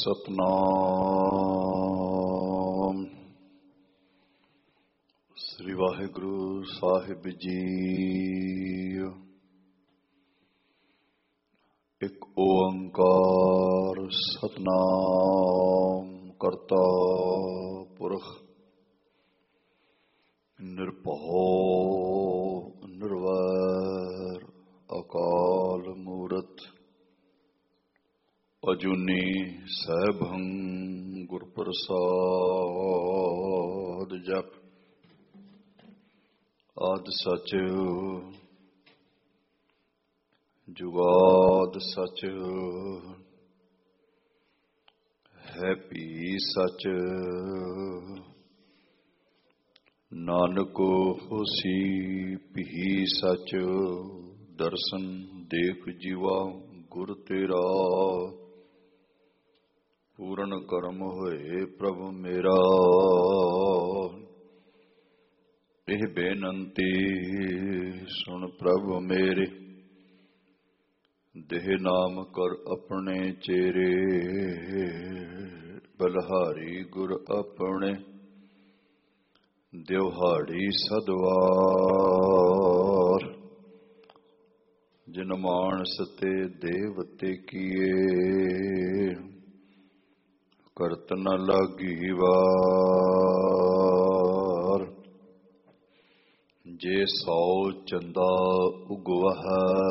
ਸਤਨਾਮ ਸ੍ਰੀ ਵਾਹਿਗੁਰੂ ਸਾਹਿਬ ਜੀ। ਇੱਕ ਓੰਕਾਰ ਸਤਨਾਮ ਕਰਤਾ ਪੁਰਖ ਨਿਰਭਉ ਨਿਰਵੈਰ ਅਕਾਲ ਮੂਰਤ ਅਜੂਨੀ ਸੈਭੰ ਗੁਰ ਪ੍ਰਸਾਦ। ਜਪ ਆਦਿ ਸਚ ਜੁਗਾਦ ਸਚ ਹੈ ਭੀ ਸਚ ਨਾਨਕ ਹੋਸੀ ਭੀ ਸਚ। ਦਰਸ਼ਨ ਦੇਖ ਜੀਵਾ ਗੁਰ ਤੇਰਾ ਪੂਰਨ ਕਰਮ ਹੋਏ ਪ੍ਰਭ ਮੇਰਾ। ਇਹ ਬੇਨੰਤੀ ਸੁਣ ਪ੍ਰਭ ਮੇਰੇ ਦੇਹ ਨਾਮ ਕਰ ਆਪਣੇ ਚੇਰੇ। ਬਲਹਾਰੀ ਗੁਰ ਆਪਣੇ ਦਿਵਹਾੜੀ ਸਦਵਾਰ। ਜਿਨ ਮਾਨਸ ਤੇ ਦੇਵਤੇ ਕੀਏ ਕਰਤ ਨ ਲਾਗੀ ਵਾਰ। ਜੇ 100 ਚੰਦਾ ਉਗਵਹ